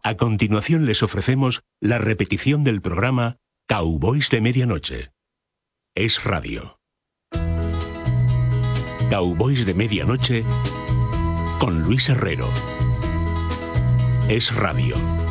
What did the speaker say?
A continuación les ofrecemos la repetición del programa Cowboys de Medianoche. Es Radio. Cowboys de Medianoche con Luis Herrero. Es Radio.